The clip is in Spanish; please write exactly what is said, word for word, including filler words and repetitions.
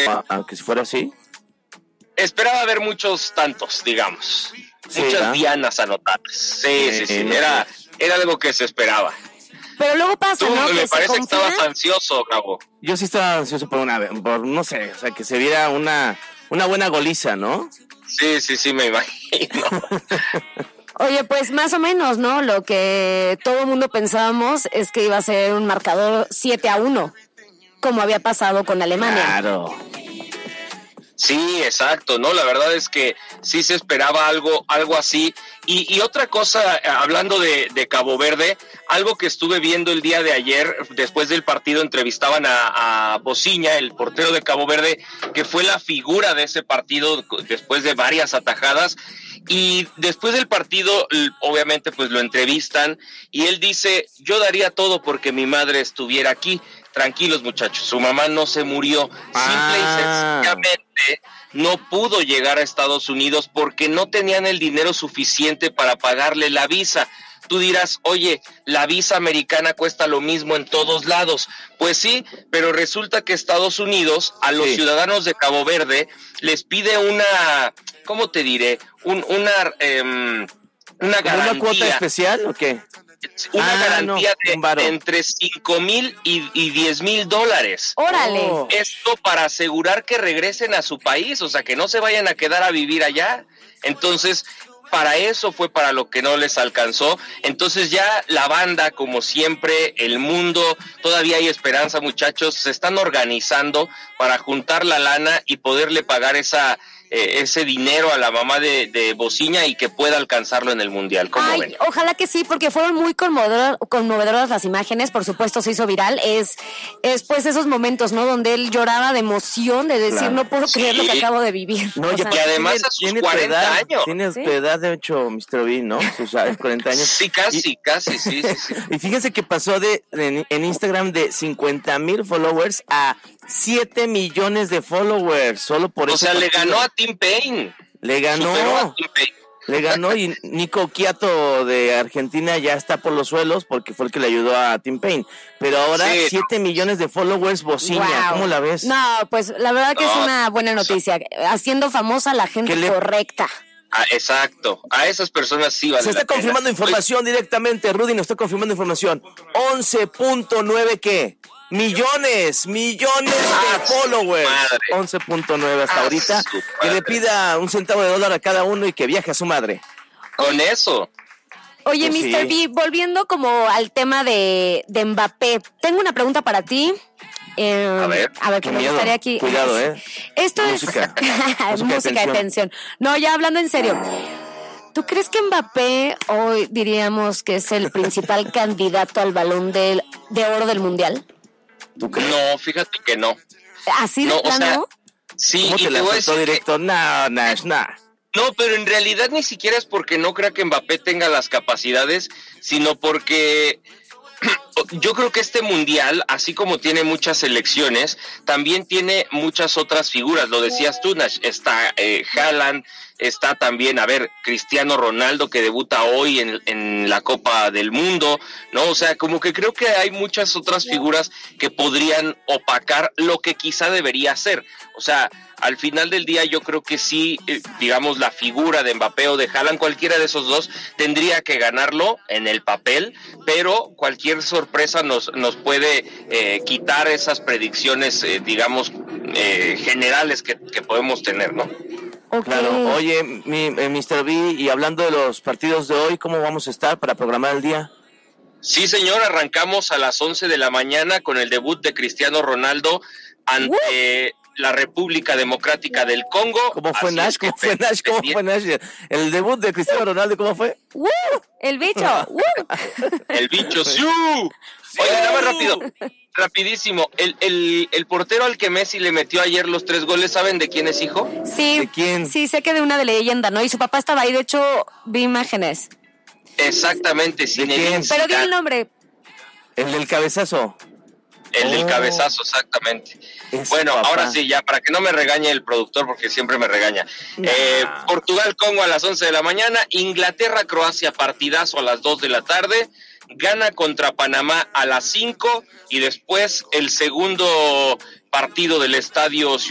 aunque si fuera así. Esperaba ver muchos tantos, digamos. Sí, Muchas ¿eh? dianas anotadas. Sí, sí, sí. sí. Era, era algo que se esperaba. Pero luego pasa, Tú, ¿no? me que parece se que estabas confía. ansioso, Gabo. Yo sí estaba ansioso por una, por no sé, o sea, que se viera una, una buena goliza, ¿no? Sí, sí, sí, me imagino. Oye, pues más o menos, ¿no? Lo que todo el mundo pensábamos es que iba a ser un marcador siete a uno, como había pasado con Alemania. Claro. Sí, exacto, ¿no? La verdad es que sí se esperaba algo, algo así. Y, y otra cosa, hablando de, de Cabo Verde, algo que estuve viendo el día de ayer, después del partido entrevistaban a, a Bociña, el portero de Cabo Verde, que fue la figura de ese partido después de varias atajadas. Y después del partido, obviamente, pues lo entrevistan y él dice, yo daría todo porque mi madre estuviera aquí. Tranquilos, muchachos, su mamá no se murió. Simple Ah. y sencillamente no pudo llegar a Estados Unidos porque no tenían el dinero suficiente para pagarle la visa. Tú dirás, oye, la visa americana cuesta lo mismo en todos lados. Pues sí, pero resulta que Estados Unidos a los Sí. ciudadanos de Cabo Verde les pide una, ¿cómo te diré? Un, una, eh, una garantía. ¿Una cuota especial o qué? Una Ah, garantía no, un varo. de entre cinco mil y, y diez mil dólares. Órale. Oh. Esto para asegurar que regresen a su país, o sea, que no se vayan a quedar a vivir allá. Entonces, para eso fue para lo que no les alcanzó. Entonces ya la banda, como siempre, el mundo, todavía hay esperanza, muchachos, se están organizando para juntar la lana y poderle pagar esa eh, ese dinero a la mamá de, de Bociña y que pueda alcanzarlo en el Mundial. ¿Cómo Ay, ven? ojalá que sí, porque fueron muy conmovedoras, conmovedoras las imágenes, por supuesto se hizo viral, es, es pues esos momentos, ¿no? Donde él lloraba de emoción, de decir, Claro. no puedo creer Sí. lo que acabo de vivir. No, O y sea, que además a sus tiene tu cuarenta edad, años. Tiene ¿Sí? tu edad de hecho, mister Bean, ¿no? Sus cuarenta años. Sí, casi, Y- casi, sí, sí, sí. Y fíjense que pasó de en, en Instagram de cincuenta mil followers a siete millones de followers, solo por O ese sea, le partido. ganó a Tim Payne. Le Superó ganó. a Tim Payne. Le ganó y Nico Quiato de Argentina ya está por los suelos porque fue el que le ayudó a Tim Payne. Pero ahora Sí. siete millones de followers, Bociña, wow. ¿cómo la ves? No, pues la verdad que es No, una buena noticia, haciendo famosa a la gente Que le- correcta. Ah, exacto. A esas personas sí vale Se está la pena. confirmando información directamente, Rudy nos está confirmando información. once punto nueve ¿qué? Millones, millones Ah, de su followers. madre. once punto nueve hasta Ah, ahorita. su Que le madre. pida un centavo de dólar a cada uno y que viaje a su madre. Con eso. Oye, Pues mister sí. B, volviendo como al tema de, de Mbappé, tengo una pregunta para ti. Eh, A ver. a ver, que Qué me miedo. gustaría aquí. Cuidado, ¿eh? Esto Música. es Música de música de tensión. tensión. No, ya hablando en serio. ¿Tú crees que Mbappé hoy diríamos que es el principal candidato al balón del, de oro del mundial? ¿Tú crees? No, fíjate que no. ¿Así de No, o plano? sea, sí, ¿Cómo y te te la voy a soltó decir que- directo? No, Nash, nah. No, pero en realidad ni siquiera es porque no crea que Mbappé tenga las capacidades, sino porque yo creo que este mundial, así como tiene muchas selecciones, también tiene muchas otras figuras. Lo decías tú, Nash, está eh, Haaland, está también, a ver, Cristiano Ronaldo que debuta hoy en, en la Copa del Mundo, ¿no? O sea, como que creo que hay muchas otras figuras que podrían opacar lo que quizá debería ser. O sea, al final del día yo creo que sí, eh, digamos, la figura de Mbappé o de Haaland, cualquiera de esos dos, tendría que ganarlo en el papel, pero cualquier sorpresa nos, nos puede eh, quitar esas predicciones, eh, digamos, eh, generales que, que podemos tener, ¿no? Ok. Claro. Oye, mi, eh, mister B, y hablando de los partidos de hoy, ¿cómo vamos a estar para programar el día? Sí, señor, arrancamos a las once de la mañana con el debut de Cristiano Ronaldo ante la República Democrática del Congo. ¿Cómo fue Así Nash? es que ¿Cómo fue Nash? ¿Cómo fue Nash? El debut de Cristiano Ronaldo, ¿cómo fue? ¡Uh! ¡El bicho! ¡Uh! El bicho, ¡siu! Oye, nada más rápido, rapidísimo. El, el, el portero al que Messi le metió ayer los tres goles, ¿saben de quién es hijo? Sí, ¿De quién? sí, sé que de una de leyenda, ¿no? Y su papá estaba ahí, de hecho, vi imágenes. Exactamente, Zinedine quién? Pero di el Zidane, nombre. El del cabezazo. el del Oh. cabezazo, exactamente. Ese Bueno, papá. ahora sí, ya, para que no me regañe el productor, porque siempre me regaña. Nah. Eh, Portugal-Congo a las once de la mañana, Inglaterra-Croacia, partidazo a las dos de la tarde, gana contra Panamá a las cinco, y después el segundo partido del Estadio